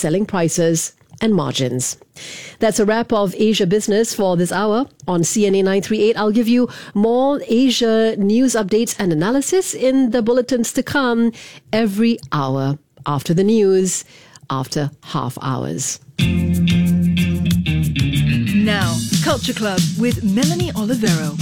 selling prices and margins. That's a wrap of Asia Business for this hour on CNA 938. I'll give you more Asia news updates and analysis in the bulletins to come every hour after the news, after half hours. Now, Culture Club with Melanie Olivero.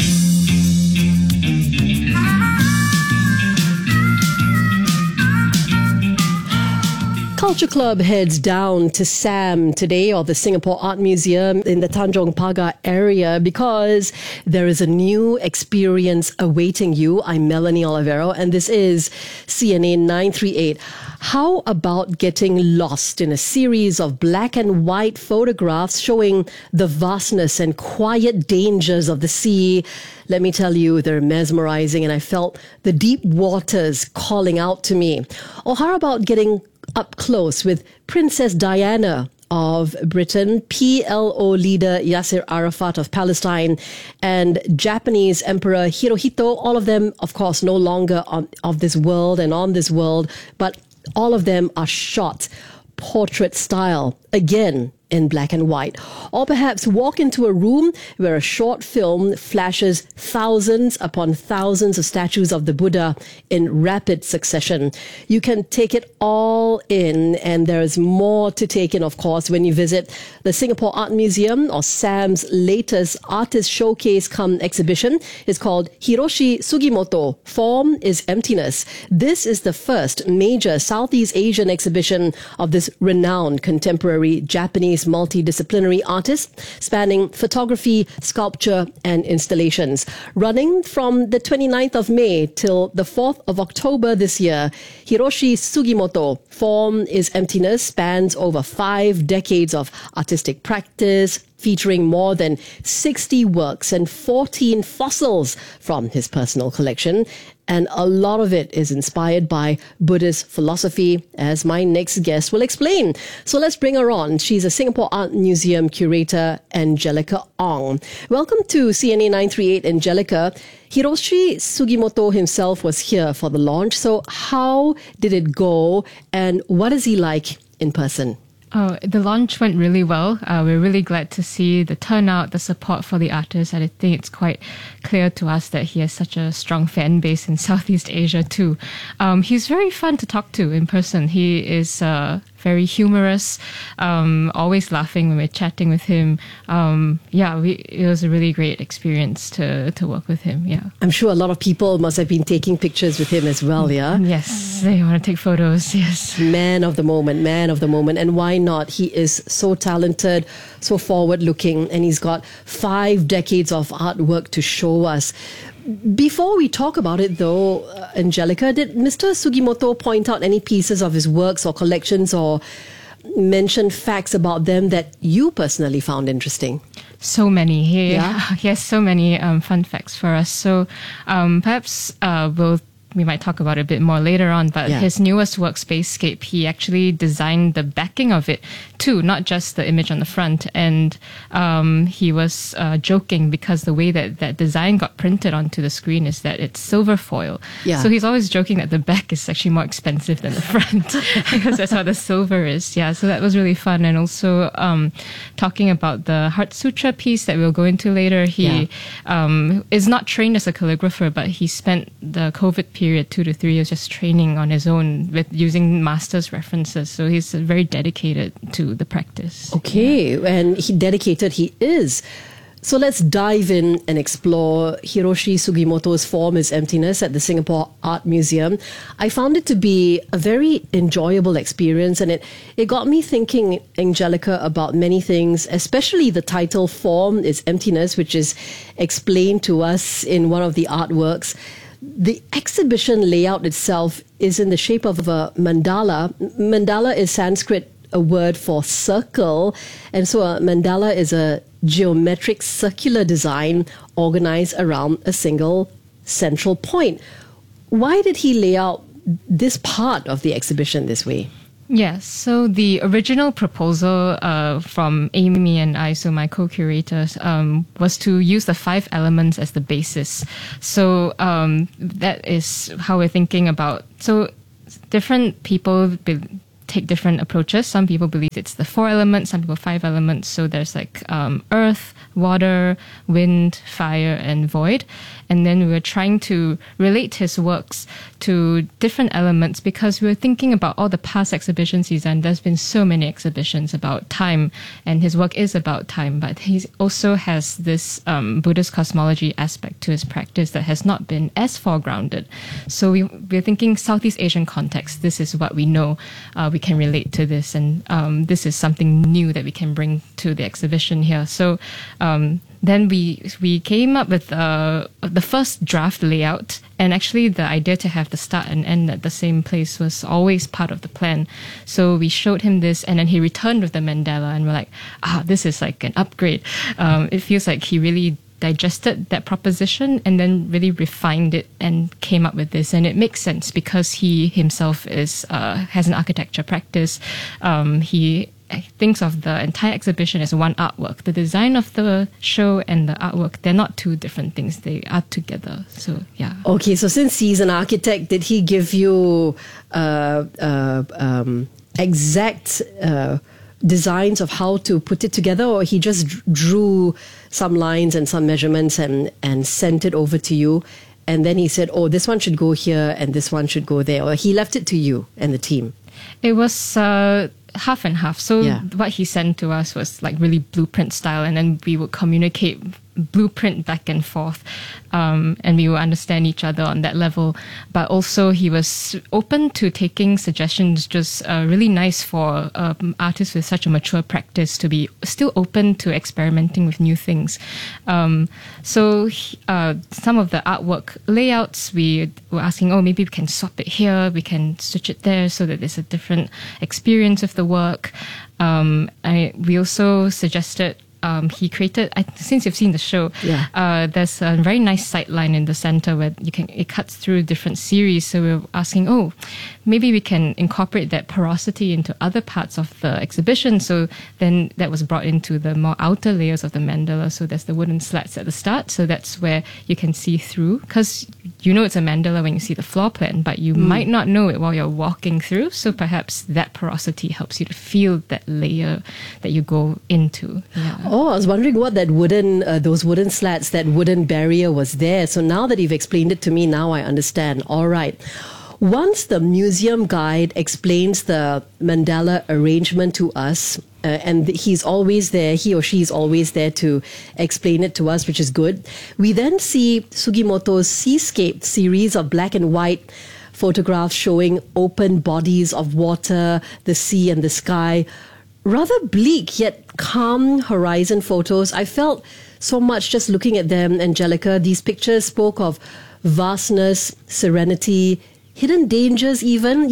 Culture Club heads down to SAM today, or the Singapore Art Museum in the Tanjong Pagar area, because there is a new experience awaiting you. I'm Melanie Olivero, and this is CNA 938. How about getting lost in a series of black and white photographs showing the vastness and quiet dangers of the sea? Let me tell you, they're mesmerizing, and I felt the deep waters calling out to me. Or how about getting up close with Princess Diana of Britain, PLO leader Yasser Arafat of Palestine, and Japanese Emperor Hirohito, all of them, of course, no longer of this world and on this world, but all of them are shot portrait style, again in black and white. Or perhaps walk into a room where a short film flashes thousands upon thousands of statues of the Buddha in rapid succession. You can take it all in, and there is more to take in, of course, when you visit the Singapore Art Museum, or SAM's latest artist showcase come exhibition. It's called Hiroshi Sugimoto, Form is Emptiness. This is the first major Southeast Asian exhibition of this renowned contemporary Japanese multidisciplinary artist, spanning photography, sculpture, and installations. Running from the 29th of May till the 4th of October this year, Hiroshi Sugimoto, Form is Emptiness, spans over 5 decades of artistic practice, featuring more than 60 works and 14 fossils from his personal collection. And a lot of it is inspired by Buddhist philosophy, as my next guest will explain. So let's bring her on. She's a Singapore Art Museum curator, Angelica Ong. Welcome to CNA 938, Angelica. Hiroshi Sugimoto himself was here for the launch. So how did it go, and what is he like in person? Oh, the launch went really well. We're really glad to see the turnout, the support for the artist. And I think it's quite clear to us that he has such a strong fan base in Southeast Asia too. He's very fun to talk to in person. He is very humorous, always laughing when we're chatting with him. It was a really great experience to work with him. Yeah, I'm sure a lot of people must have been taking pictures with him as well. Yeah, yes, they want to take photos. Yes, man of the moment, and why not? He is so talented, so forward-looking, and he's got 5 decades of artwork to show us. Before we talk about it, though, Angelica, did Mr. Sugimoto point out any pieces of his works or collections, or mention facts about them that you personally found interesting? So many. He has so many fun facts for us. So perhaps we might talk about it a bit more later on, but his newest work, Spacescape, he actually designed the backing of it too, not just the image on the front. And he was joking because the way that design got printed onto the screen is that it's silver foil. Yeah. So he's always joking that the back is actually more expensive than the front because that's how the silver is. Yeah, so that was really fun. And also talking about the Heart Sutra piece that we'll go into later, he is not trained as a calligrapher, but he spent the COVID period, 2 to 3 years, just training on his own with using master's references. So he's very dedicated to the practice. Okay, and he is. So let's dive in and explore Hiroshi Sugimoto's Form is Emptiness at the Singapore Art Museum. I found it to be a very enjoyable experience, and it got me thinking, Angelica, about many things, especially the title Form is Emptiness, which is explained to us in one of the artworks. The exhibition layout itself is in the shape of a mandala. Mandala is Sanskrit, a word for circle. And so a mandala is a geometric circular design organized around a single central point. Why did he lay out this part of the exhibition this way? Yes, so the original proposal from Amy and I, so my co-curators, was to use the 5 elements as the basis. So that is how we're thinking about. So different people take different approaches. Some people believe it's the 4 elements, some people 5 elements. So there's like earth, water, wind, fire, and void. And then we were trying to relate his works to different elements because we were thinking about all the past exhibitions he's done. There's been so many exhibitions about time, and his work is about time, but he also has this Buddhist cosmology aspect to his practice that has not been as foregrounded. So we're thinking Southeast Asian context. This is what we know. We can relate to this, and this is something new that we can bring to the exhibition here. So then we came up with the first draft layout, and actually the idea to have the start and end at the same place was always part of the plan. So we showed him this, and then he returned with the mandala, and we're like, this is like an upgrade. It feels like he really digested that proposition and then really refined it and came up with this. And it makes sense because he himself has an architecture practice. He thinks of the entire exhibition as one artwork. The design of the show and the artwork, they're not two different things. They are together. So, yeah. Okay, so since he's an architect, did he give you exact designs of how to put it together, or he just drew some lines and some measurements and sent it over to you? And then he said, this one should go here and this one should go there. Or he left it to you and the team? It was half and half. So what he sent to us was like really blueprint style, and then we would communicate blueprint back and forth, and we would understand each other on that level. But also he was open to taking suggestions, just really nice for artists with such a mature practice to be still open to experimenting with new things. So some of the artwork layouts, we were asking, maybe we can swap it here, we can switch it there so that there's a different experience of the work. We also suggested he created, since you've seen the show, there's a very nice sight line in the center where it cuts through different series. So we're asking, maybe we can incorporate that porosity into other parts of the exhibition. So then that was brought into the more outer layers of the mandala. So there's the wooden slats at the start. So that's where you can see through, because you know it's a mandala when you see the floor plan, but you might not know it while you're walking through. So perhaps that porosity helps you to feel that layer that you go into. Yeah. I was wondering what that those wooden slats, that wooden barrier was there. So now that you've explained it to me, now I understand. All right. Once the museum guide explains the mandala arrangement to us, and he's always there, he or she is always there to explain it to us, which is good. We then see Sugimoto's Seascape series of black and white photographs showing open bodies of water, the sea and the sky. Rather bleak yet calm horizon photos. I felt so much just looking at them, Angelica. These pictures spoke of vastness, serenity, hidden dangers,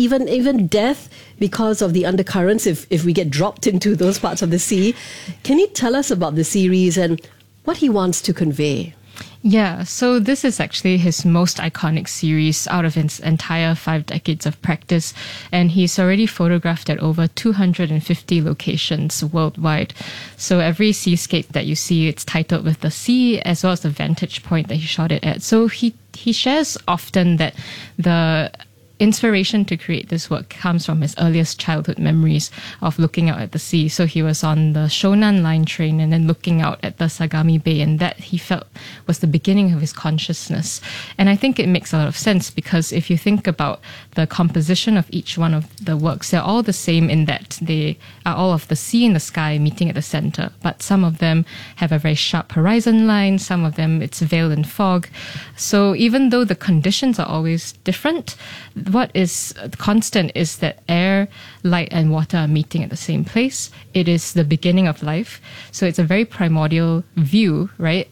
even death because of the undercurrents if we get dropped into those parts of the sea. Can you tell us about the series and what he wants to convey? Yeah, so this is actually his most iconic series out of his entire 5 decades of practice, and he's already photographed at over 250 locations worldwide. So every seascape that you see, it's titled with the sea as well as the vantage point that he shot it at. So he shares often that the inspiration to create this work comes from his earliest childhood memories of looking out at the sea. So he was on the Shonan Line train and then looking out at the Sagami Bay, and that he felt was the beginning of his consciousness. And I think it makes a lot of sense, because if you think about the composition of each one of the works, they're all the same in that they are all of the sea and the sky meeting at the center. But some of them have a very sharp horizon line, some of them it's veil and fog. So even though the conditions are always different, what is constant is that air, light, and water are meeting at the same place. It is the beginning of life. So it's a very primordial view, right?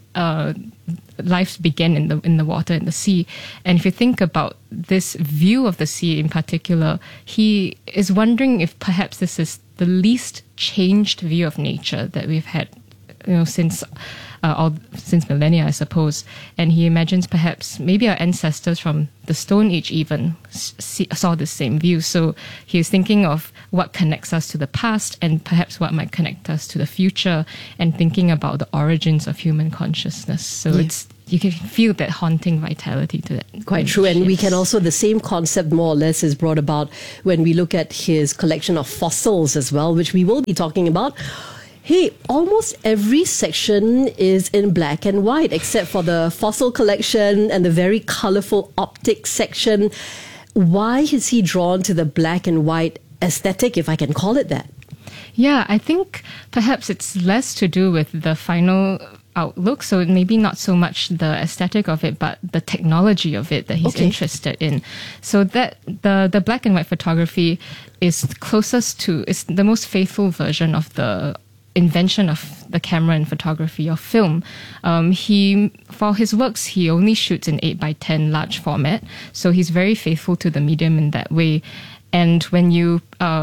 Life began in the water, in the sea. And if you think about this view of the sea in particular, he is wondering if perhaps this is the least changed view of nature that we've had, since millennia, I suppose. And he imagines perhaps maybe our ancestors from the Stone Age even saw the same view. So he is thinking of what connects us to the past and perhaps what might connect us to the future, and thinking about the origins of human consciousness. So you can feel that haunting vitality to it. Quite true. And we can also, the same concept more or less is brought about when we look at his collection of fossils as well, which we will be talking about. Hey, almost every section is in black and white, except for the fossil collection and the very colorful optic section. Why is he drawn to the black and white aesthetic, if I can call it that? Yeah, I think perhaps it's less to do with the final outlook, so maybe not so much the aesthetic of it, but the technology of it that he's interested in. So that the black and white photography is closest to, is the most faithful version of the invention of the camera in photography or film. He, for his works, he only shoots in 8x10 large format, so he's very faithful to the medium in that way. And when you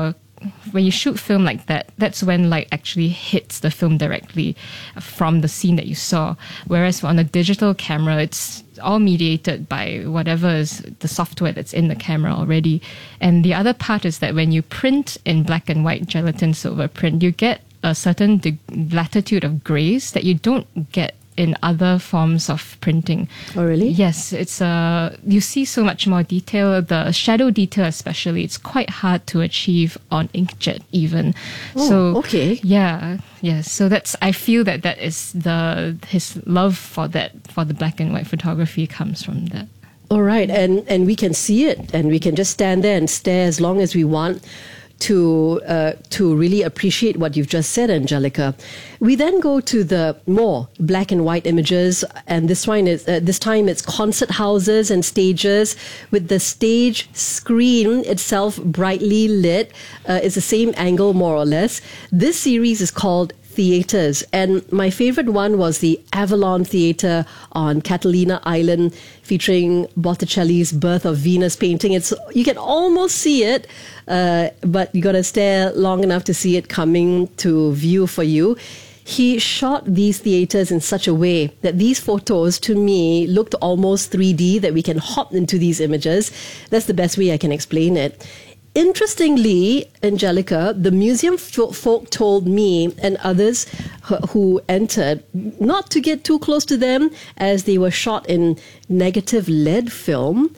shoot film like that, that's when light actually hits the film directly from the scene that you saw. Whereas on a digital camera, it's all mediated by whatever is the software that's in the camera already. And the other part is that when you print in black and white gelatin silver print, you get a certain latitude of grays that you don't get in other forms of printing. Oh, really? Yes, it's you see so much more detail. The shadow detail, especially, it's quite hard to achieve on inkjet even. Oh, so okay. Yeah. So that's, I feel that is his love for the black and white photography comes from that. All right, and we can see it, and we can just stand there and stare as long as we want to really appreciate what you've just said, Angelica. We then go to the more black and white images, and this time it's concert houses and stages with the stage screen itself brightly lit. It's the same angle more or less. This series is called Theatres, and my favorite one was the Avalon Theatre on Catalina Island, featuring Botticelli's Birth of Venus painting. You can almost see it, but you got to stare long enough to see it coming to view for you. He shot these theatres in such a way that these photos, to me, looked almost 3D, that we can hop into these images. That's the best way I can explain it. Interestingly, Angelica, the museum folk told me and others who entered not to get too close to them, as they were shot in negative lead film.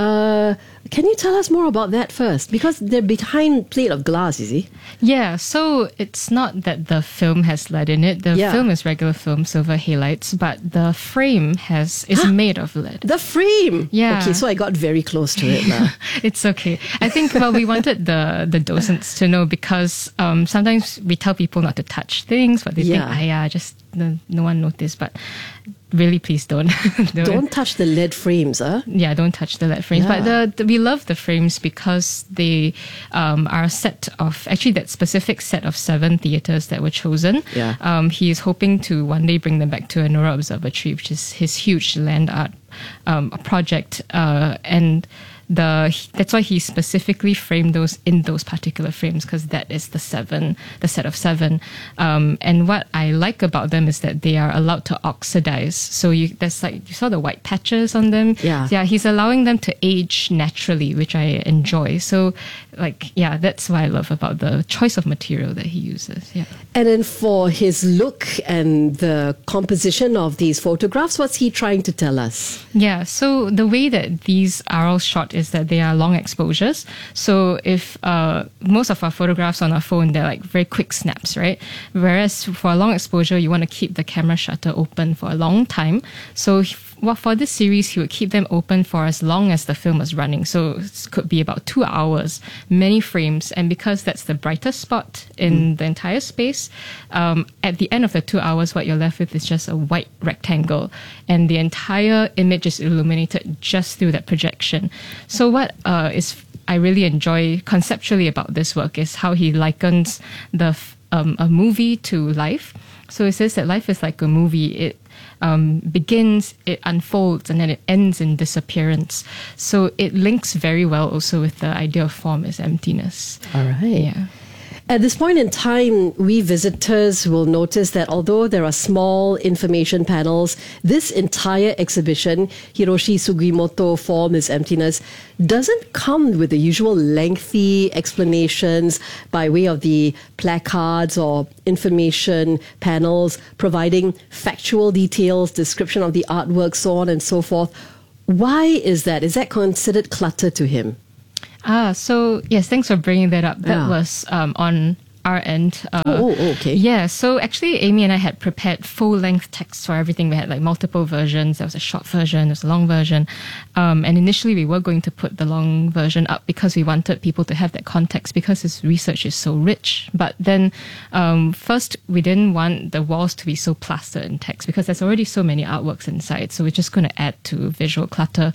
Can you tell us more about that first? Because they're behind plate of glass, you see. Yeah, so it's not that the film has lead in it. The film is regular film, silver halides, but the frame is made of lead. The frame? Yeah. Okay, so I got very close to it. It's okay. I think, we wanted the docents to know, because sometimes we tell people not to touch things, but they think, just no one noticed. But really, please don't. Don't touch the lead frames, huh? Yeah, don't touch the lead frames. Yeah. But we love the frames because they are a set of, actually that specific set of 7 theatres that were chosen. Yeah. He is hoping to one day bring them back to Anura Observatory, which is his huge land art project. And that's why he specifically framed those in those particular frames, because that is the set of 7. And what I like about them is that they are allowed to oxidize. So you saw the white patches on them. Yeah. He's allowing them to age naturally, which I enjoy. So that's what I love about the choice of material that he uses. Yeah. And then for his look and the composition of these photographs, what's he trying to tell us? Yeah, so the way that these are all shot is that they are long exposures. So if most of our photographs on our phone, they're like very quick snaps, right? Whereas for a long exposure, you want to keep the camera shutter open for a long time. So for this series, he would keep them open for as long as the film was running. So it could be about 2 hours, many frames. And because that's the brightest spot in the entire space, at the end of the 2 hours, what you're left with is just a white rectangle. And the entire image is illuminated just through that projection. So what I really enjoy conceptually about this work is how he likens a movie to life. So it says that life is like a movie. It begins, it unfolds, and then it ends in disappearance. So it links very well also with the idea of form as emptiness. All right. Yeah. At this point in time, we visitors will notice that although there are small information panels, this entire exhibition, Hiroshi Sugimoto, Form is Emptiness, doesn't come with the usual lengthy explanations by way of the placards or information panels providing factual details, description of the artwork, so on and so forth. Why is that? Is that considered clutter to him? So yes, thanks for bringing that up. That was on our end. Okay. Yeah, so actually Amy and I had prepared full-length text for everything. We had like multiple versions. There was a short version, there was a long version. And initially we were going to put the long version up because we wanted people to have that context because his research is so rich. But then first, we didn't want the walls to be so plastered in text because there's already so many artworks inside. So we're just going to add to visual clutter.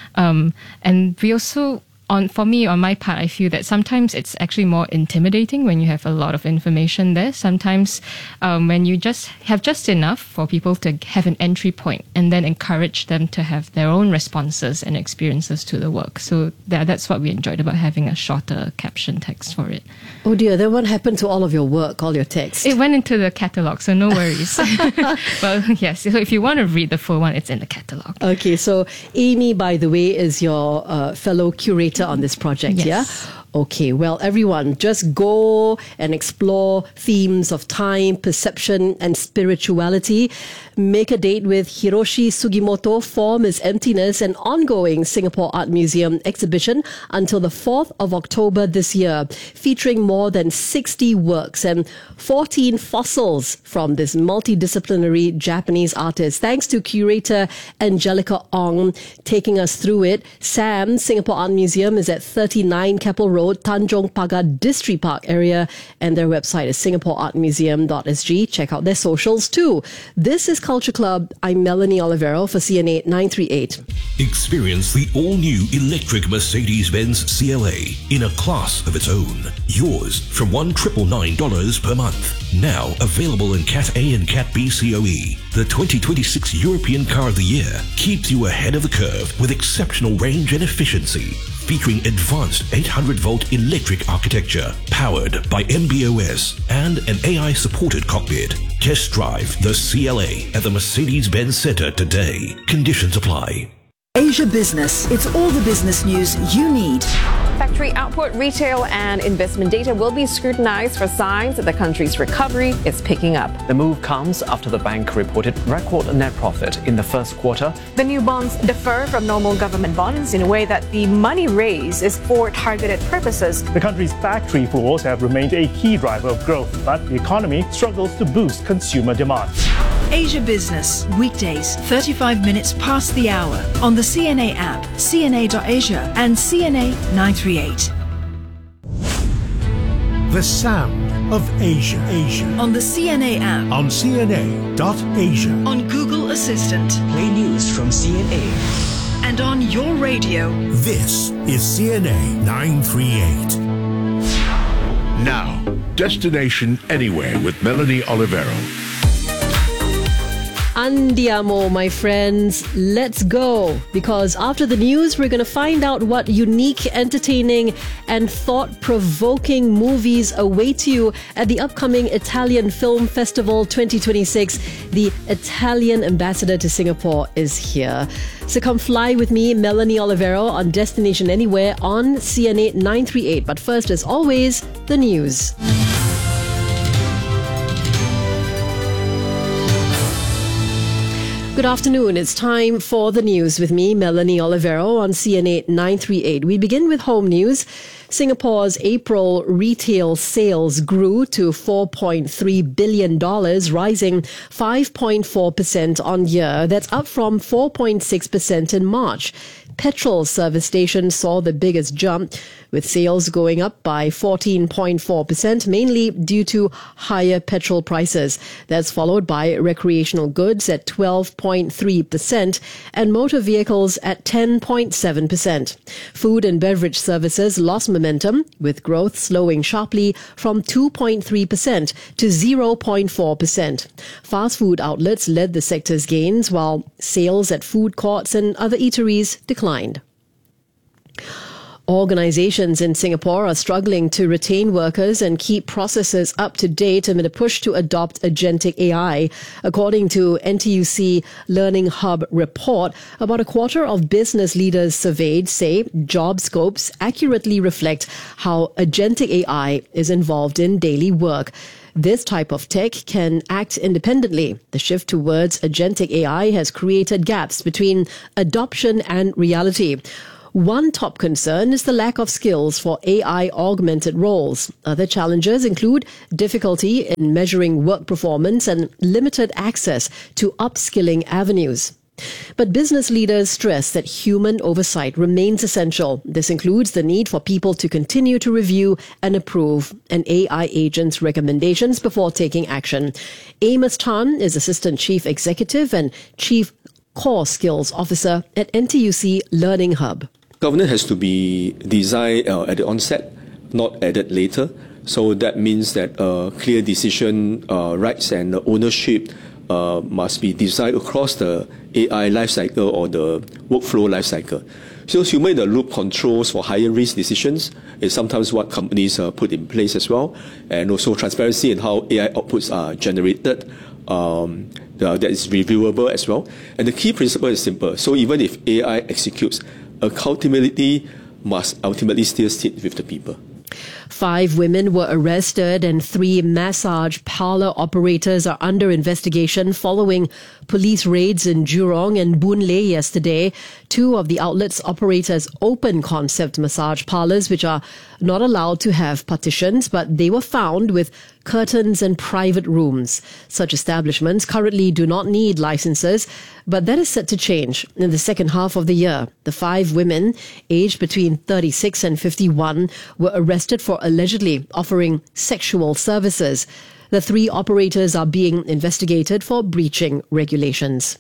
And we also... For me, on my part, I feel that sometimes it's actually more intimidating when you have a lot of information there. Sometimes when you just have just enough for people to have an entry point and then encourage them to have their own responses and experiences to the work. So that's what we enjoyed about having a shorter caption text for it. Oh dear, then what happened to all of your work, all your text? It went into the catalogue, so no worries. Well, yes, so if you want to read the full one, it's in the catalogue. Okay, so Amy, by the way, is your fellow curator on this project, yes. Yeah? Okay, well, everyone, just go and explore themes of time, perception, and spirituality. Make a date with Hiroshi Sugimoto, Form is Emptiness, an ongoing Singapore Art Museum exhibition until the 4th of October this year, featuring more than 60 works and 14 fossils from this multidisciplinary Japanese artist. Thanks to curator Angelica Ong taking us through it. SAM, Singapore Art Museum, is at 39 Keppel Road, Tanjong Pagar Distripark Park area, and their website is singaporeartmuseum.sg. Check out their socials too. This is Culture Club. I'm Melanie Olivero for CNA 938. Experience the all-new electric Mercedes-Benz CLA in a class of its own. Yours from $1,999 per month. Now available in Cat A and Cat B COE. The 2026 European Car of the Year keeps you ahead of the curve with exceptional range and efficiency. Featuring advanced 800-volt electric architecture, powered by MBOS and an AI-supported cockpit. Test drive the CLA at the Mercedes-Benz Center today. Conditions apply. Asia Business. It's all the business news you need. Factory output, retail and investment data will be scrutinized for signs that the country's recovery is picking up. The move comes after the bank reported record net profit in the first quarter. The new bonds differ from normal government bonds in a way that the money raised is for targeted purposes. The country's factory floors have remained a key driver of growth, but the economy struggles to boost consumer demand. Asia Business, weekdays, 35 minutes past the hour on the CNA app, CNA.Asia and CNA 938. The sound of Asia. On the CNA app, On CNA.Asia. on Google Assistant, Play news from CNA. and on your radio. This is CNA 938. Now, Destination Anywhere with Melanie Olivero. Andiamo, my friends. Let's go. Because after the news, we're going to find out what unique, entertaining, and thought-provoking movies await you at the upcoming Italian Film Festival 2026. The Italian ambassador to Singapore is here. So come fly with me, Melanie Olivero, on Destination Anywhere on CNA 938. But first, as always, the news. Good afternoon. It's time for the news with me, Melanie Olivero, on CNA 938. We begin with home news. Singapore's April retail sales grew to $4.3 billion, rising 5.4% on year. That's up from 4.6% in March. Petrol service stations saw the biggest jump, with sales going up by 14.4%, mainly due to higher petrol prices. That's followed by recreational goods at 12.3% and motor vehicles at 10.7%. Food and beverage services lost momentum, with growth slowing sharply from 2.3% to 0.4%. Fast food outlets led the sector's gains, while sales at food courts and other eateries declined. Organizations in Singapore are struggling to retain workers and keep processes up to date amid a push to adopt agentic AI. According to NTUC Learning Hub report, about a quarter of business leaders surveyed say job scopes accurately reflect how agentic AI is involved in daily work. This type of tech can act independently. The shift towards agentic AI has created gaps between adoption and reality. One top concern is the lack of skills for AI-augmented roles. Other challenges include difficulty in measuring work performance and limited access to upskilling avenues. But business leaders stress that human oversight remains essential. This includes the need for people to continue to review and approve an AI agent's recommendations before taking action. Amos Tan is Assistant Chief Executive and Chief Core Skills Officer at NTUC Learning Hub. Governance has to be designed at the onset, not added later. So that means that clear decision rights and ownership must be designed across the AI lifecycle or the workflow lifecycle. So human-in-the-loop controls for higher risk decisions is sometimes what companies put in place as well, and also transparency in how AI outputs are generated. That is reviewable as well. And the key principle is simple. So even if AI executes, accountability must ultimately still sit with the people. 5 women were arrested and 3 massage parlor operators are under investigation following police raids in Jurong and Boon Lay yesterday. 2 of the outlets operate as open concept massage parlors, which are not allowed to have partitions, but they were found with curtains and private rooms. Such establishments currently do not need licenses, but that is set to change in the second half of the year. The 5 women, aged between 36 and 51, were arrested for allegedly offering sexual services. The 3 operators are being investigated for breaching regulations.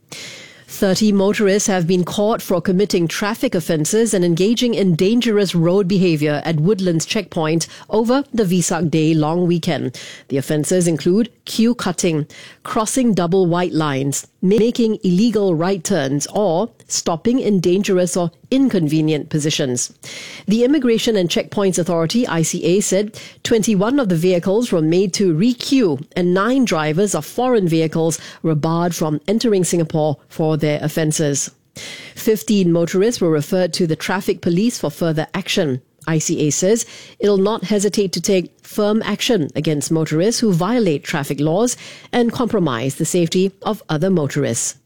30 motorists have been caught for committing traffic offences and engaging in dangerous road behaviour at Woodlands Checkpoint over the Vesak Day long weekend. The offences include queue cutting, crossing double white lines, making illegal right turns, or stopping in dangerous or inconvenient positions. The Immigration and Checkpoints Authority, ICA, said 21 of the vehicles were made to re-queue and 9 drivers of foreign vehicles were barred from entering Singapore for their offences. 15 motorists were referred to the traffic police for further action. ICA says it'll not hesitate to take firm action against motorists who violate traffic laws and compromise the safety of other motorists.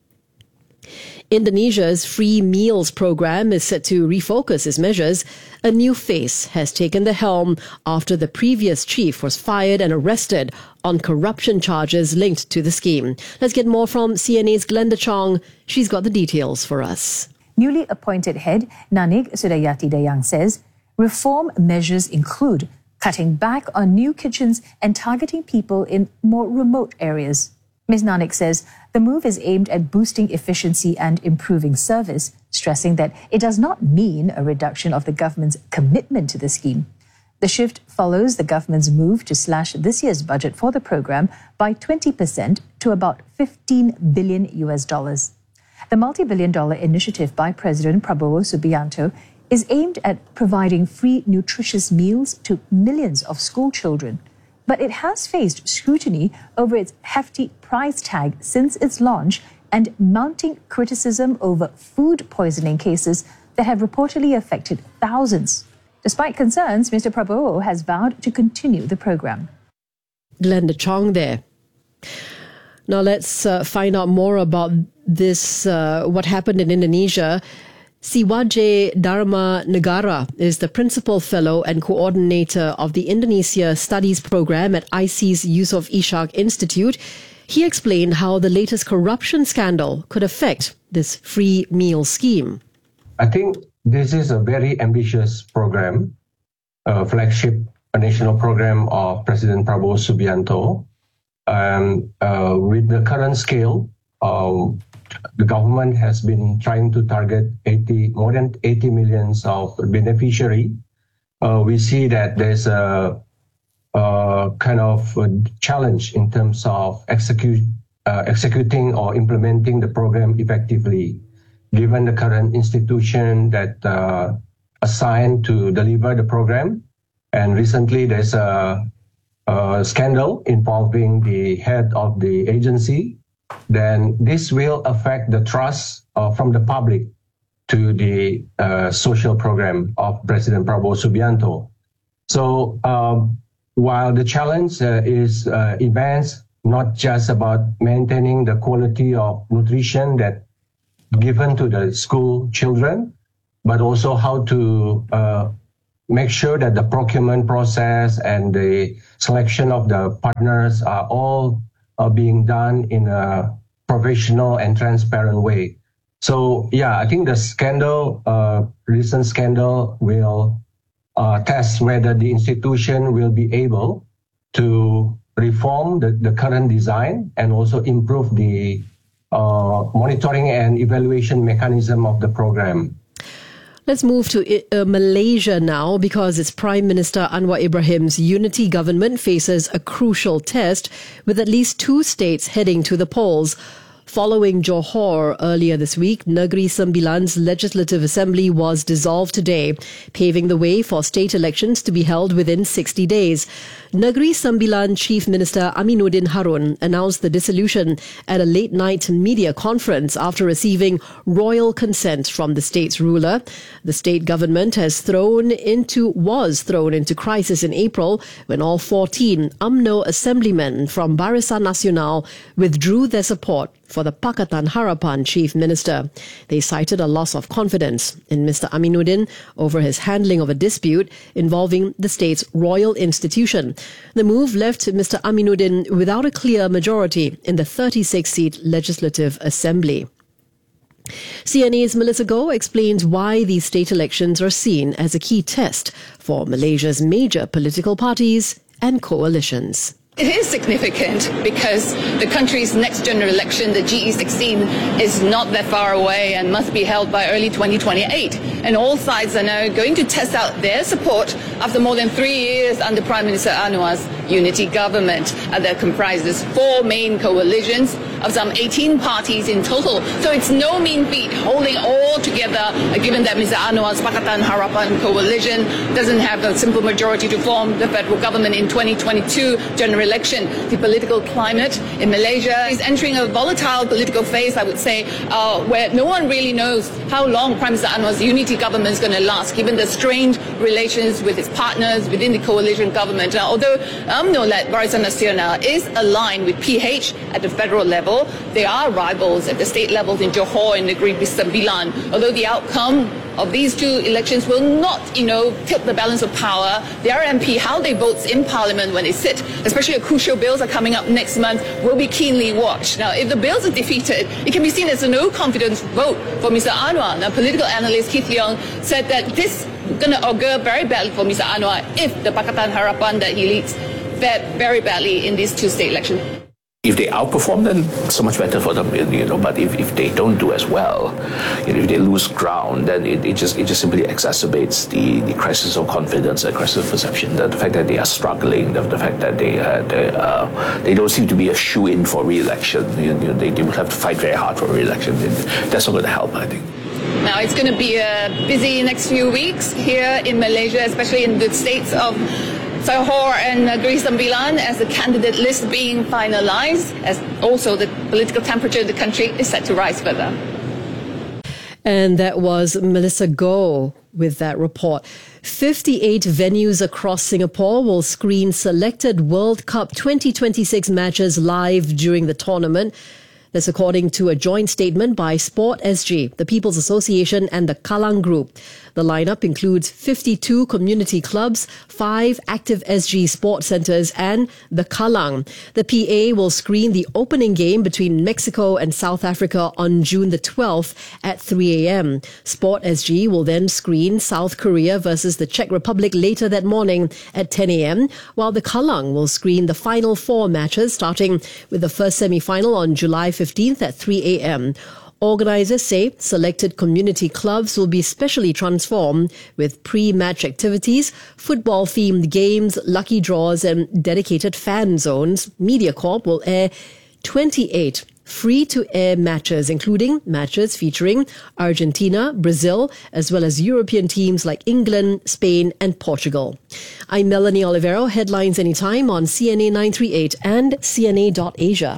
Indonesia's free meals program is set to refocus its measures. A new face has taken the helm after the previous chief was fired and arrested on corruption charges linked to the scheme. Let's get more from CNA's Glenda Chong. She's got the details for us. Newly appointed head Nanig Sudayati Dayang says reform measures include cutting back on new kitchens and targeting people in more remote areas. Ms. Nanik says the move is aimed at boosting efficiency and improving service, stressing that it does not mean a reduction of the government's commitment to the scheme. The shift follows the government's move to slash this year's budget for the program by 20% to about $15 billion. The multi-billion-dollar initiative by President Prabowo Subianto is aimed at providing free, nutritious meals to millions of school children. But it has faced scrutiny over its hefty price tag since its launch and mounting criticism over food poisoning cases that have reportedly affected thousands. Despite concerns, Mr. Prabowo has vowed to continue the program. Glenda Chong there. Now let's find out more about this, what happened in Indonesia. Siwaje Dharma Negara is the Principal Fellow and Coordinator of the Indonesia Studies Program at IC's Yusof Ishak Institute. He explained how the latest corruption scandal could affect this free meal scheme. I think this is a very ambitious program, a flagship national program of President Prabowo Subianto. With the current scale, the government has been trying to target more than 80 million of beneficiaries. We see that there's a kind of a challenge in terms of executing or implementing the program effectively, given the current institution that assigned to deliver the program. And recently there's a scandal involving the head of the agency. Then this will affect the trust from the public to the social program of President Prabowo Subianto. So while the challenge is immense, not just about maintaining the quality of nutrition that given to the school children, but also how to make sure that the procurement process and the selection of the partners are all being done in a professional and transparent way. So yeah, I think the scandal, recent scandal will test whether the institution will be able to reform the current design and also improve the monitoring and evaluation mechanism of the program. Let's move to Malaysia now, because its Prime Minister Anwar Ibrahim's unity government faces a crucial test, with at least 2 states heading to the polls. Following Johor earlier this week, Negeri Sembilan's Legislative Assembly was dissolved today, paving the way for state elections to be held within 60 days. Negeri Sembilan Chief Minister Aminuddin Harun announced the dissolution at a late-night media conference after receiving royal consent from the state's ruler. The state government was thrown into crisis in April when all 14 UMNO assemblymen from Barisan Nasional withdrew their support for the Pakatan Harapan Chief Minister. They cited a loss of confidence in Mr. Aminuddin over his handling of a dispute involving the state's royal institution. The move left Mr. Aminuddin without a clear majority in the 36-seat Legislative Assembly. CNA's Melissa Goh explains why these state elections are seen as a key test for Malaysia's major political parties and coalitions. It is significant because the country's next general election, the GE16, is not that far away and must be held by early 2028. And all sides are now going to test out their support after more than 3 years under Prime Minister Anwar's unity government that comprises 4 main coalitions of some 18 parties in total. So it's no mean feat holding all together, given that Mr. Anwar's Pakatan Harapan coalition doesn't have a simple majority to form the federal government in 2022 general election. The political climate in Malaysia is entering a volatile political phase, I would say, where no one really knows how long Prime Minister Anwar's unity government is going to last, given the strained relations with its partners within the coalition government. Although UMNO-led Barisan Nasional is aligned with PH at the federal level, they are rivals at the state levels in Johor and Negeri Sembilan. Although the outcome of these 2 elections will not, tilt the balance of power, their MP, how they vote in Parliament when they sit, especially crucial bills are coming up next month, will be keenly watched. Now, if the bills are defeated, it can be seen as a no-confidence vote for Mr. Anwar. Now, political analyst Keith Leong said that this is going to augur very badly for Mr. Anwar if the Pakatan Harapan that he leads fared very badly in these 2 state elections. If they outperform, then so much better for them, But if they don't do as well, if they lose ground, then it just simply exacerbates the crisis of confidence, the crisis of perception. The fact that they are struggling, the fact that they don't seem to be a shoe-in for re-election. They will have to fight very hard for re-election. That's not going to help, I think. Now, it's going to be a busy next few weeks here in Malaysia, especially in the states of Johor and Negeri Sembilan, as the candidate list being finalized, as also the political temperature of the country is set to rise further. And that was Melissa Goh with that report. 58 venues across Singapore will screen selected World Cup 2026 matches live during the tournament. That's according to a joint statement by Sport SG, the People's Association and the Kallang Group. The lineup includes 52 community clubs, 5 active SG sports centres and the Kallang. The PA will screen the opening game between Mexico and South Africa on June the 12th at 3 a.m. Sport SG will then screen South Korea versus the Czech Republic later that morning at 10 a.m., while the Kallang will screen the final 4 matches, starting with the first semi-final on July 15th at 3 a.m. Organisers say selected community clubs will be specially transformed with pre-match activities, football-themed games, lucky draws and dedicated fan zones. MediaCorp will air 28 free-to-air matches, including matches featuring Argentina, Brazil, as well as European teams like England, Spain, and Portugal. I'm Melanie Olivero. Headlines anytime on CNA 938 and CNA.Asia.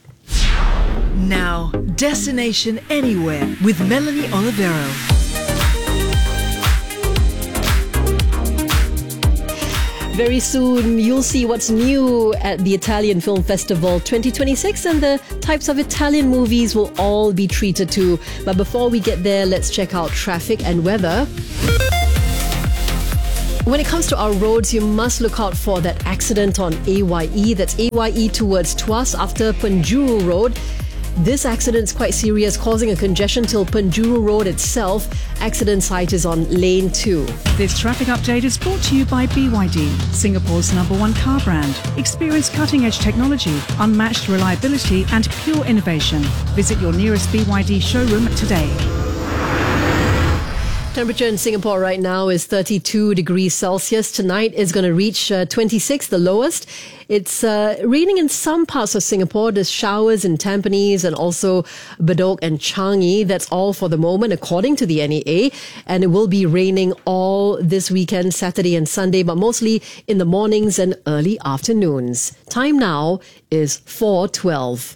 Now, Destination Anywhere with Melanie Olivero. Very soon, you'll see what's new at the Italian Film Festival 2026, and the types of Italian movies will all be treated to. But before we get there, let's check out traffic and weather. When it comes to our roads, you must look out for that accident on AYE. That's AYE towards Tuas after Penjuru Road. This accident is quite serious, causing a congestion till Penjuru Road itself. Accident site is on lane 2. This traffic update is brought to you by BYD, Singapore's #1 car brand. Experience cutting-edge technology, unmatched reliability and pure innovation. Visit your nearest BYD showroom today. Temperature in Singapore right now is 32 degrees Celsius. Tonight is going to reach 26, the lowest. It's raining in some parts of Singapore. There's showers in Tampines and also Bedok and Changi. That's all for the moment, according to the NEA. And it will be raining all this weekend, Saturday and Sunday, but mostly in the mornings and early afternoons. Time now is 4:12.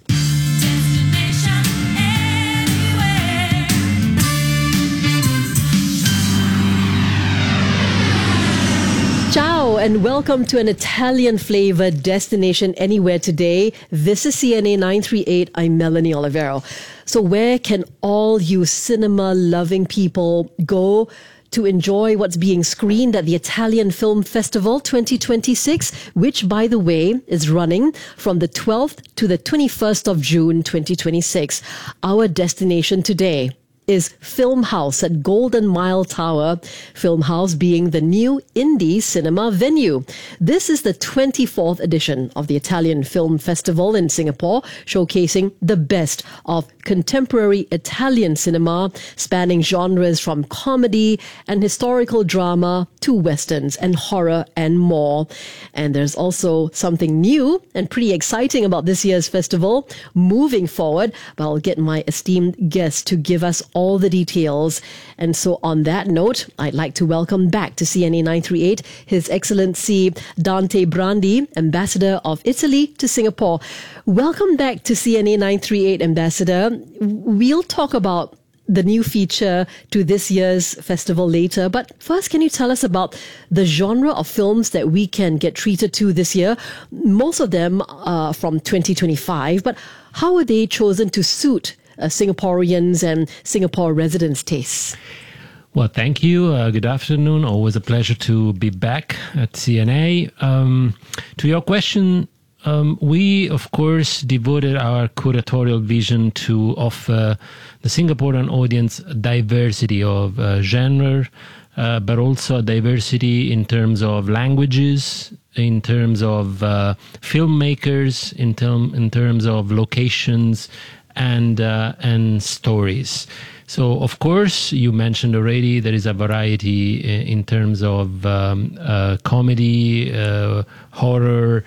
Ciao and welcome to an Italian-flavored Destination Anywhere today. This is CNA 938. I'm Melanie Olivero. So where can all you cinema-loving people go to enjoy what's being screened at the Italian Film Festival 2026, which, by the way, is running from the 12th to the 21st of June 2026. Our destination today is Film House at Golden Mile Tower, Film House being the new indie cinema venue. This is the 24th edition of the Italian Film Festival in Singapore, showcasing the best of contemporary Italian cinema, spanning genres from comedy and historical drama to westerns and horror and more. And there's also something new and pretty exciting about this year's festival moving forward, but I'll get my esteemed guest to give us all the details. And so on that note, I'd like to welcome back to CNA 938 His Excellency Dante Brandi, Ambassador of Italy to Singapore. Welcome back to CNA 938, Ambassador. We'll talk about the new feature to this year's festival later, but first, can you tell us about the genre of films that we can get treated to this year? Most of them are from 2025, but how are they chosen to suit Singaporeans and Singapore residents' tastes? Well, thank you. Good afternoon. Always a pleasure to be back at CNA. To your question, we, of course, devoted our curatorial vision to offer the Singaporean audience diversity of genre, but also diversity in terms of languages, in terms of filmmakers, in terms of locations, and stories. So, of course, you mentioned already there is a variety in terms of comedy, horror,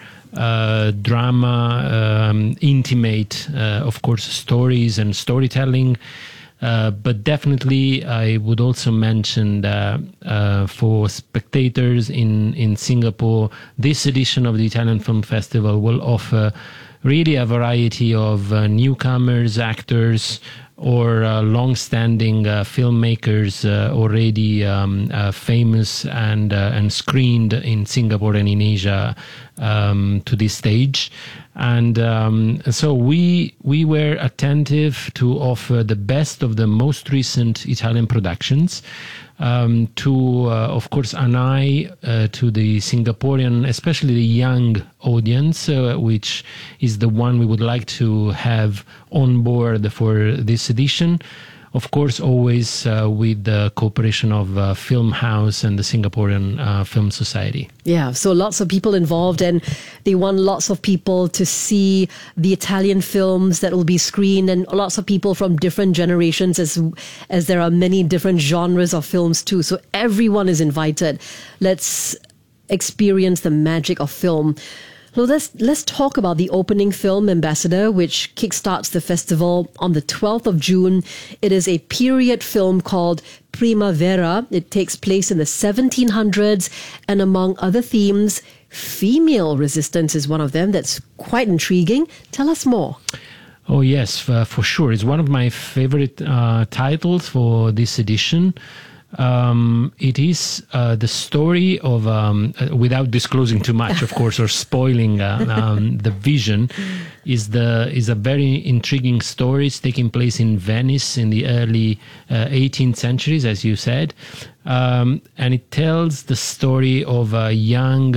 drama, intimate, of course, stories and storytelling. But definitely, I would also mention that for spectators in Singapore, this edition of the Italian Film Festival will offer really a variety of newcomers, actors, or long-standing filmmakers already famous and screened in Singapore and in Asia to this stage. And so we were attentive to offer the best of the most recent Italian productions, to, of course, an eye to the Singaporean, especially the young audience, which is the one we would like to have on board for this edition. Of course, always with the cooperation of Film House and the Singaporean Film Society. Yeah, so lots of people involved, and they want lots of people to see the Italian films that will be screened, and lots of people from different generations, as there are many different genres of films too. So everyone is invited. Let's experience the magic of film. Well, let's talk about the opening film, Ambassador, which kickstarts the festival on the 12th of June. It is a period film called Primavera. It takes place in the 1700s, and among other themes, female resistance is one of them. That's quite intriguing. Tell us more. Oh, yes, for sure. It's one of my favorite titles for this edition. It is the story of, without disclosing too much, of course, or spoiling the vision, is a very intriguing story. It's taking place in Venice in the early 18th centuries, as you said. And it tells the story of a young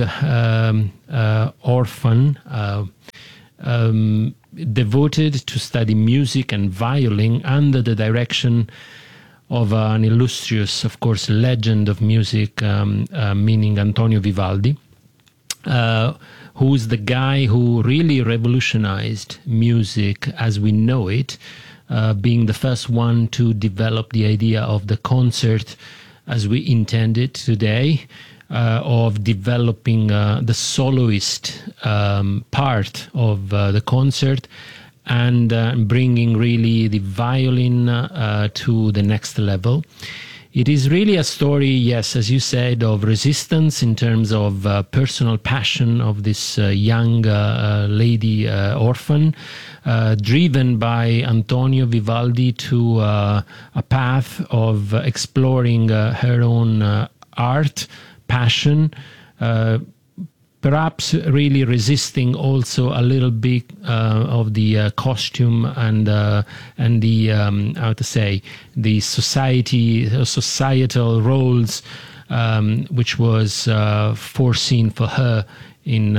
orphan devoted to study music and violin under the direction of an illustrious, of course, legend of music, meaning Antonio Vivaldi, who's the guy who really revolutionized music as we know it, being the first one to develop the idea of the concert as we intend it today, of developing the soloist part of the concert, and bringing really the violin to the next level. It is really a story, yes, as you said, of resistance in terms of personal passion of this young lady orphan, driven by Antonio Vivaldi to a path of exploring her own art, passion, perhaps really resisting also a little bit of the costume and the how to say, the societal roles which was foreseen for her in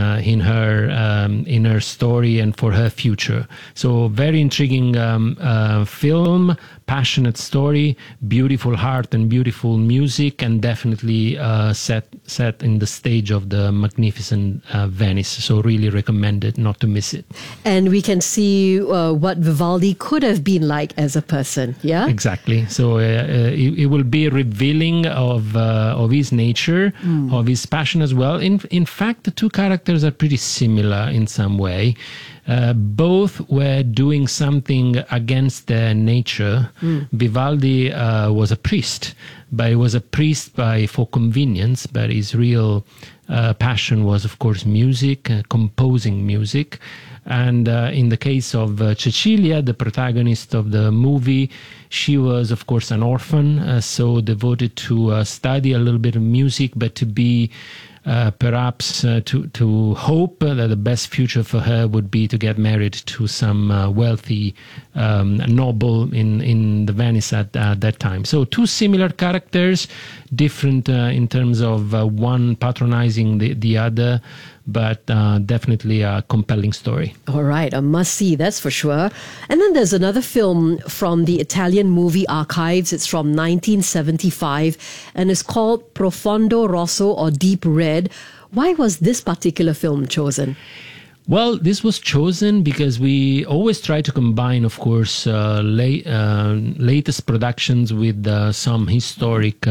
her story and for her future. So very intriguing film, passionate story, beautiful heart and beautiful music, and definitely set in the stage of the magnificent Venice. So really recommended not to miss it. And we can see what Vivaldi could have been like as a person. Yeah, exactly. So it will be revealing of his nature, of his passion as well. In fact, the two characters are pretty similar in some way. Both were doing something against their nature. Vivaldi was a priest, but he was a priest for convenience, but his real passion was, of course, music, composing music. And in the case of Cecilia, the protagonist of the movie, she was, of course, an orphan, so devoted to study a little bit of music, but to be perhaps to hope that the best future for her would be to get married to some wealthy noble in the Venice at that time. So two similar characters, different in terms of one patronizing the other, but definitely a compelling story. All right, a must-see, that's for sure. And then there's another film from the Italian movie archives. It's from 1975, and it's called Profondo Rosso, or Deep Red. Why was this particular film chosen? Well, this was chosen because we always try to combine, of course, latest productions with some historic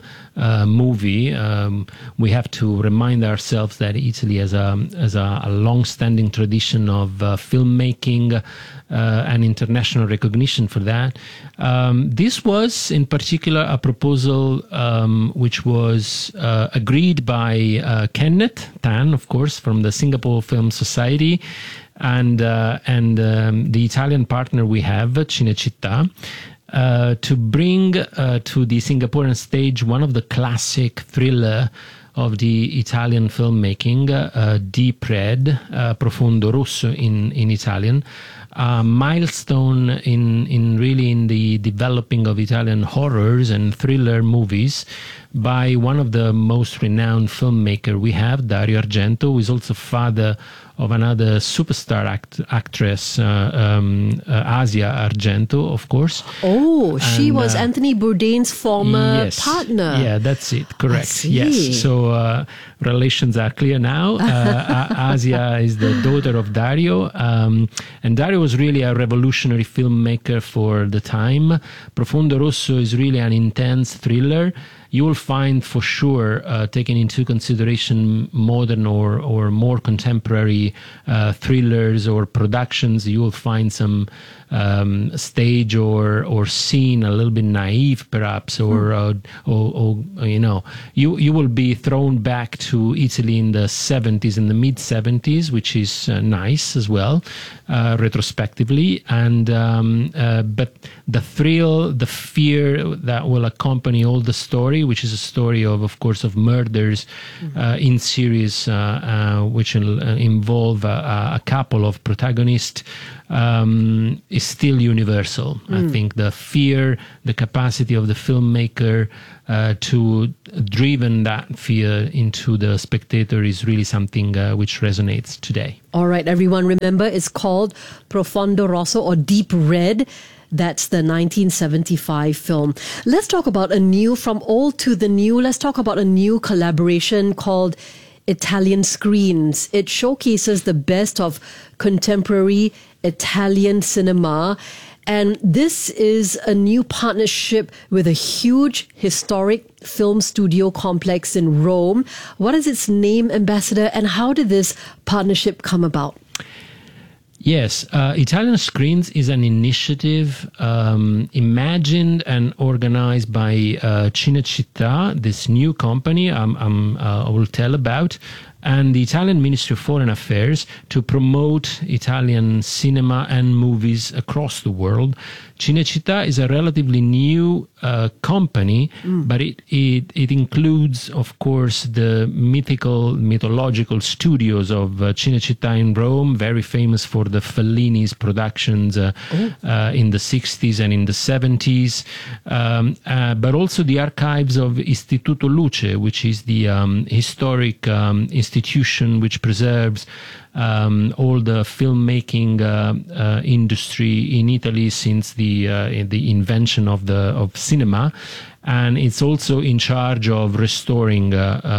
movie. We have to remind ourselves that Italy has a long-standing tradition of filmmaking and international recognition for that. This was, in particular, a proposal which was agreed by Kenneth Tan, of course, from the Singapore Film Society, and the Italian partner we have, Cinecittà, to bring to the Singaporean stage one of the classic thriller of the Italian filmmaking, Deep Red, Profondo Rosso in Italian, a milestone in the developing of Italian horrors and thriller movies by one of the most renowned filmmaker we have, Dario Argento, who is also father of another superstar actress, Asia Argento, of course. Oh, she was Anthony Bourdain's former partner. Yeah, that's it. Correct. Yes. So relations are clear now. Asia is the daughter of Dario, and Dario was really a revolutionary filmmaker for the time. Profondo Rosso is really an intense thriller. you will find for sure, taking into consideration modern or more contemporary thrillers or productions, you will find some stage or scene a little bit naive, perhaps, or you know, you will be thrown back to Italy in the 70s, in the mid 70s, which is nice as well, retrospectively. And but the thrill, the fear that will accompany all the story, which is a story of course, of murders in series, which will involve a couple of protagonists, is still universal. I think the fear, the capacity of the filmmaker to driven that fear into the spectator is really something which resonates today. All right, everyone, remember it's called Profondo Rosso, or Deep Red. That's the 1975 film. Let's talk about a new, from old to the new. Let's talk about a new collaboration called Italian Screens. It showcases the best of contemporary Italian cinema. And this is a new partnership with a huge historic film studio complex in Rome. What is its name, Ambassador, and how did this partnership come about? Yes, Italian Screens is an initiative imagined and organized by Cinecittà, this new company I will tell about, and the Italian Ministry of Foreign Affairs to promote Italian cinema and movies across the world. Cinecittà is a relatively new company, but it includes, of course, the mythological studios of Cinecittà in Rome, very famous for the Fellini's productions in the 60s and in the 70s, but also the archives of Istituto Luce, which is the historic institution which preserves all the filmmaking industry in Italy since the invention of cinema, and it's also in charge of restoring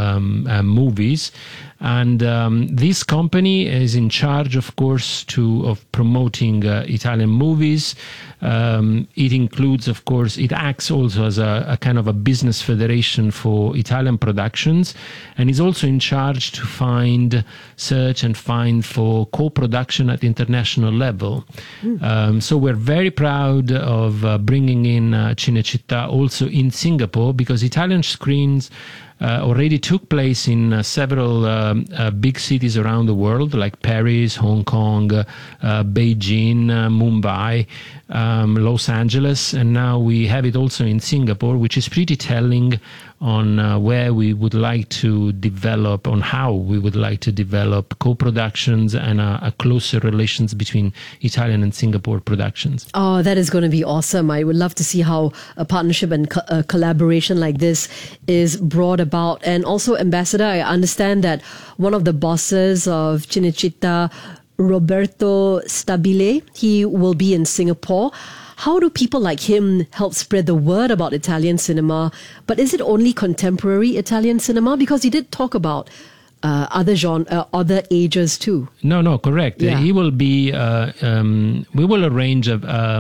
movies. And this company is in charge, of course, of promoting Italian movies. It includes, of course, it acts also as a kind of a business federation for Italian productions, and is also in charge to search and find for co-production at international level. So we're very proud of bringing in Cinecittà also in Singapore, because Italian Screens already took place in several big cities around the world, like Paris, Hong Kong, Beijing, Mumbai, Los Angeles, and now we have it also in Singapore, which is pretty telling on where we would like to develop, on how we would like to develop co-productions and a closer relations between Italian and Singapore productions. Oh, that is going to be awesome. I would love to see how a partnership and a collaboration like this is brought about. And also, Ambassador, I understand that one of the bosses of Cinecittà, Roberto Stabile, he will be in Singapore. How do people like him help spread the word about Italian cinema? But is it only contemporary Italian cinema? Because he did talk about other ages too. No, correct. Yeah. He will be. We will arrange a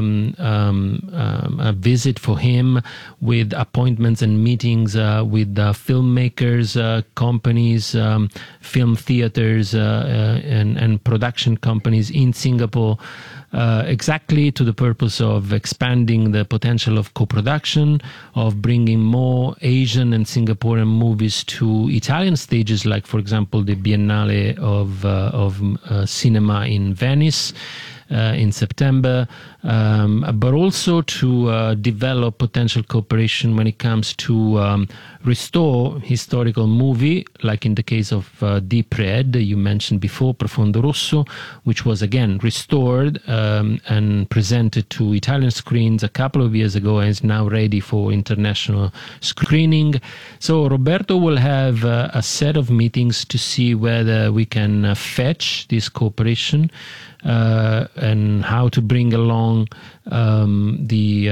visit for him with appointments and meetings with filmmakers, companies, film theaters, and production companies in Singapore. Exactly to the purpose of expanding the potential of co-production, of bringing more Asian and Singaporean movies to Italian stages, like, for example, the Biennale of Cinema in Venice in September, but also to develop potential cooperation when it comes to restore historical movie, like in the case of Deep Red, you mentioned before, Profondo Rosso, which was again restored and presented to Italian screens a couple of years ago and is now ready for international screening. So Roberto will have a set of meetings to see whether we can fetch this cooperation and how to bring along the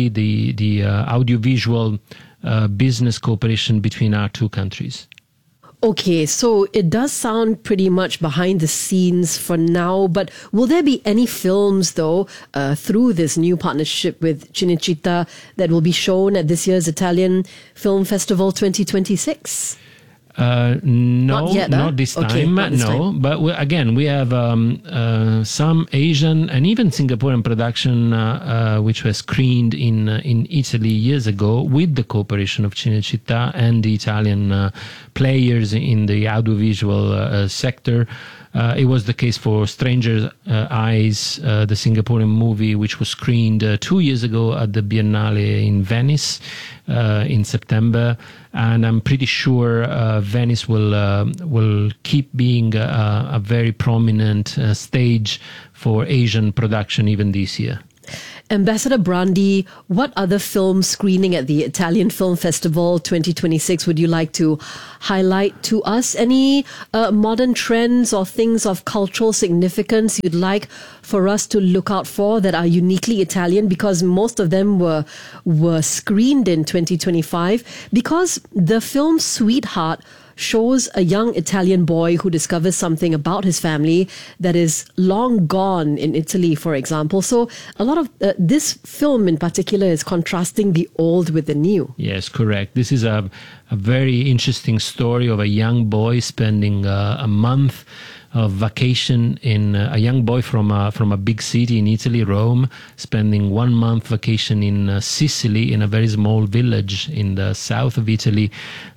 audiovisual business cooperation between our two countries. Okay, so it does sound pretty much behind the scenes for now, but will there be any films, though, through this new partnership with Cinecittà that will be shown at this year's Italian Film Festival 2026? No, not yet, not this time. Okay, not this time. But we have some Asian and even Singaporean production which was screened in Italy years ago with the cooperation of Cinecittà and the Italian players in the audiovisual sector. It was the case for Stranger Eyes, the Singaporean movie, which was screened 2 years ago at the Biennale in Venice in September, and I'm pretty sure Venice will keep being a very prominent stage for Asian production even this year. Ambassador Brandi, what other film screening at the Italian Film Festival 2026 would you like to highlight to us? Any modern trends or things of cultural significance you'd like for us to look out for that are uniquely Italian? Because most of them were screened in 2025. Because the film Sweetheart shows a young Italian boy who discovers something about his family that is long gone in Italy, for example. So a lot of this film in particular is contrasting the old with the new. Yes, correct. This is a very interesting story of a young boy spending a month of vacation in a young boy from a big city in Italy, Rome, spending 1 month vacation in Sicily, in a very small village in the south of Italy,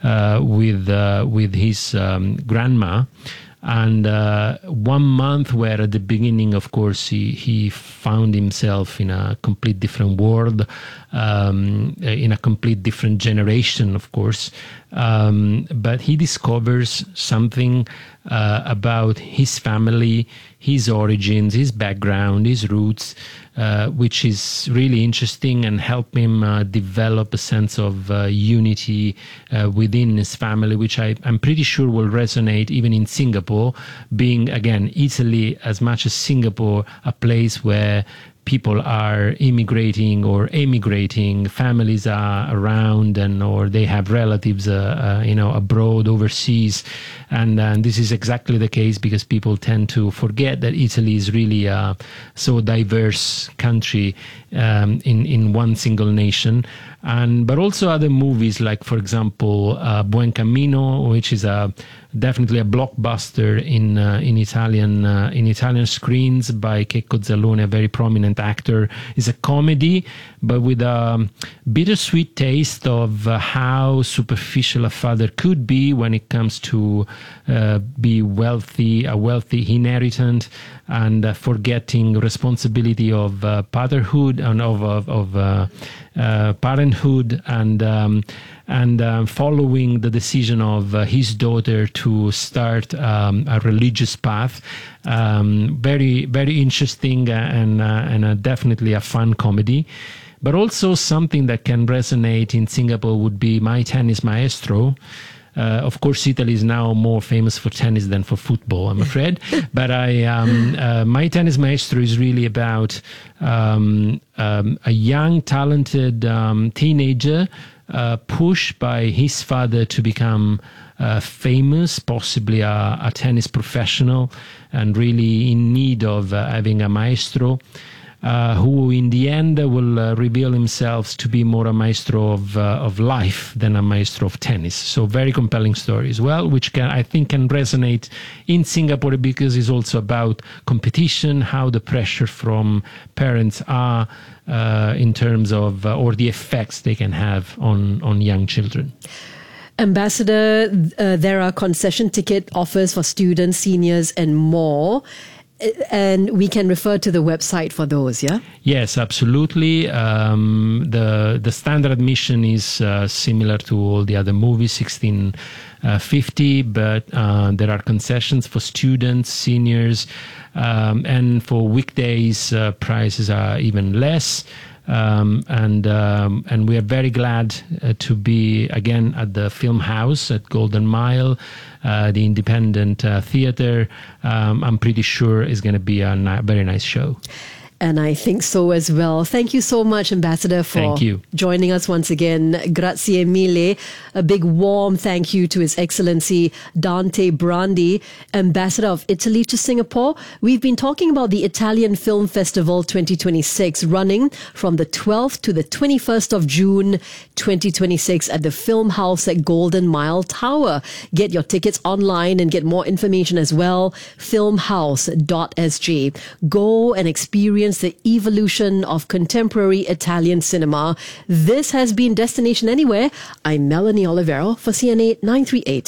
with his grandma. And 1 month where at the beginning, of course, he found himself in a complete different world, in a complete different generation, of course. But he discovers something about his family, his origins, his background, his roots, which is really interesting and help him develop a sense of unity within his family, which I'm pretty sure will resonate even in Singapore, being, again, Italy as much as Singapore, a place where people are immigrating or emigrating, families are around, or they have relatives, abroad, overseas, and this is exactly the case because people tend to forget that Italy is really a so diverse country in one single nation. But also other movies like, for example, Buen Camino, which is definitely a blockbuster in Italian screens by Checco Zalone, a very prominent actor. It's a comedy, but with a bittersweet taste of how superficial a father could be when it comes to be wealthy, a wealthy inheritant, and forgetting responsibility of fatherhood and of parenthood, and following the decision of his daughter to start a religious path. Very, very interesting and definitely a fun comedy. But also something that can resonate in Singapore would be My Tennis Maestro. Of course, Italy is now more famous for tennis than for football, I'm afraid. But My Tennis Maestro is really about a young, talented teenager pushed by his father to become famous, possibly a tennis professional, and really in need of having a maestro. Who in the end will reveal himself to be more a maestro of life than a maestro of tennis. So very compelling story as well, which I think can resonate in Singapore because it's also about competition, how the pressure from parents are in terms of, or the effects they can have on young children. Ambassador, there are concession ticket offers for students, seniors and more. And we can refer to the website for those, yeah? Yes, absolutely. The standard admission is similar to all the other movies, $16.50, but there are concessions for students, seniors, and for weekdays, prices are even less. And we are very glad to be again at the Film House at Golden Mile, the independent theater. I'm pretty sure it's going to be a very nice show. And I think so as well. Thank you so much, Ambassador, for joining us once again. Grazie mille. A big warm thank you to His Excellency Dante Brandi, Ambassador of Italy to Singapore. We've been talking about the Italian Film Festival 2026 running from the 12th to the 21st of June 2026 at the Film House at Golden Mile Tower. Get your tickets online and get more information as well. Filmhouse.sg. Go and experience the evolution of contemporary Italian cinema. This has been Destination Anywhere. I'm Melanie Olivero for CNA 938.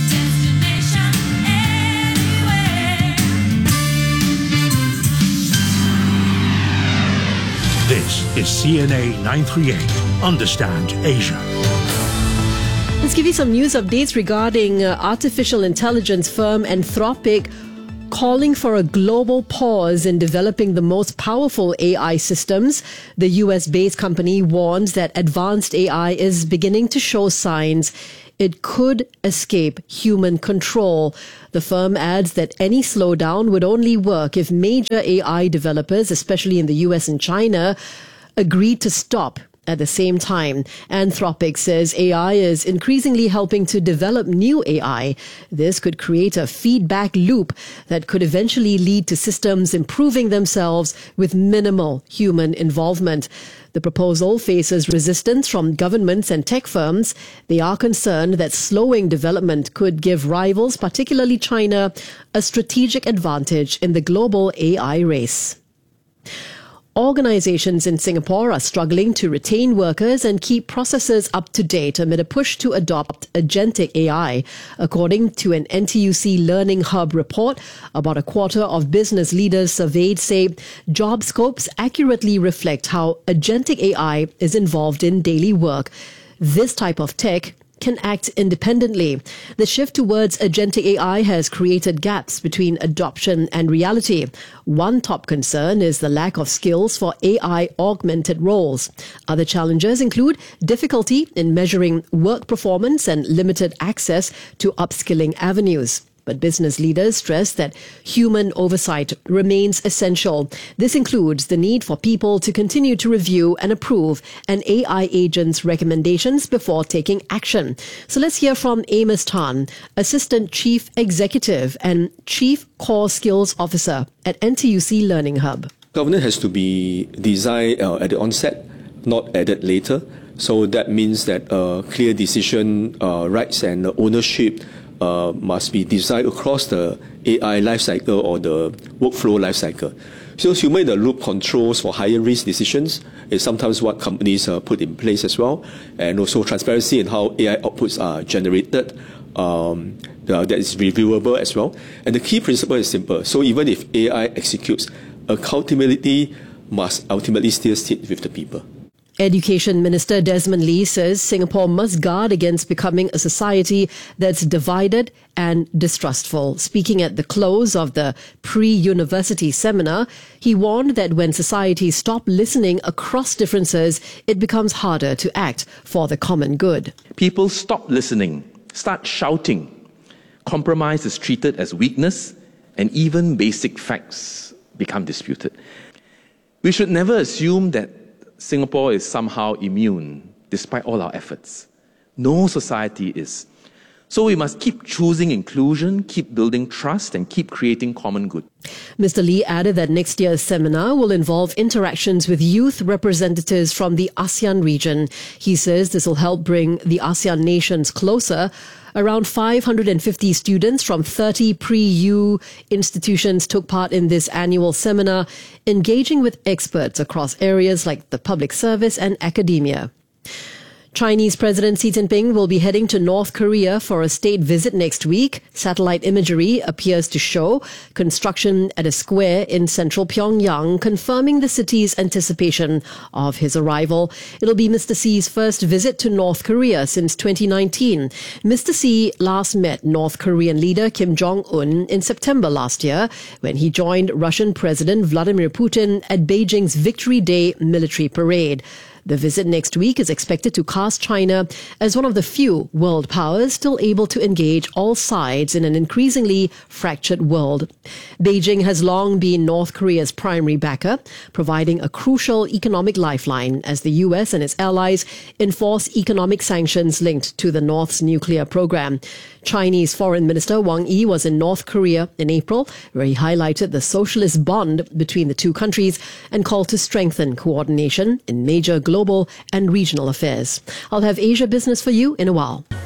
This is CNA 938. Understand Asia. Let's give you some news updates regarding artificial intelligence firm Anthropic calling for a global pause in developing the most powerful AI systems. The US-based company warns that advanced AI is beginning to show signs it could escape human control. The firm adds that any slowdown would only work if major AI developers, especially in the US and China, agreed to stop at the same time. Anthropic says AI is increasingly helping to develop new AI. This could create a feedback loop that could eventually lead to systems improving themselves with minimal human involvement. The proposal faces resistance from governments and tech firms. They are concerned that slowing development could give rivals, particularly China, a strategic advantage in the global AI race. Organizations in Singapore are struggling to retain workers and keep processes up to date amid a push to adopt agentic AI. According to an NTUC Learning Hub report, about a quarter of business leaders surveyed say job scopes accurately reflect how agentic AI is involved in daily work. This type of tech can act independently. The shift towards agentic AI has created gaps between adoption and reality. One top concern is the lack of skills for AI-augmented roles. Other challenges include difficulty in measuring work performance and limited access to upskilling avenues. But business leaders stress that human oversight remains essential. This includes the need for people to continue to review and approve an AI agent's recommendations before taking action. So let's hear from Amos Tan, Assistant Chief Executive and Chief Core Skills Officer at NTUC Learning Hub. Governance has to be designed at the onset, not added later. So that means that clear decision rights and ownership must be designed across the AI lifecycle or the workflow lifecycle. So human-in-the-loop controls for higher risk decisions is sometimes what companies put in place as well, and also transparency in how AI outputs are generated. That is reviewable as well. And the key principle is simple. So even if AI executes, accountability must ultimately still sit with the people. Education Minister Desmond Lee says Singapore must guard against becoming a society that's divided and distrustful. Speaking at the close of the pre-university seminar, he warned that when societies stop listening across differences, it becomes harder to act for the common good. People stop listening, start shouting. Compromise is treated as weakness, and even basic facts become disputed. We should never assume that Singapore is somehow immune, despite all our efforts. No society is. So we must keep choosing inclusion, keep building trust, and keep creating common good. Mr. Lee added that next year's seminar will involve interactions with youth representatives from the ASEAN region. He says this will help bring the ASEAN nations closer. Around 550 students from 30 pre-U institutions took part in this annual seminar, engaging with experts across areas like the public service and academia. Chinese President Xi Jinping will be heading to North Korea for a state visit next week. Satellite imagery appears to show construction at a square in central Pyongyang, confirming the city's anticipation of his arrival. It'll be Mr. Xi's first visit to North Korea since 2019. Mr. Xi last met North Korean leader Kim Jong-un in September last year when he joined Russian President Vladimir Putin at Beijing's Victory Day military parade. The visit next week is expected to cast China as one of the few world powers still able to engage all sides in an increasingly fractured world. Beijing has long been North Korea's primary backer, providing a crucial economic lifeline as the US and its allies enforce economic sanctions linked to the North's nuclear program. Chinese Foreign Minister Wang Yi was in North Korea in April, where he highlighted the socialist bond between the two countries and called to strengthen coordination in major global and regional affairs. I'll have Asia Business for you in a while.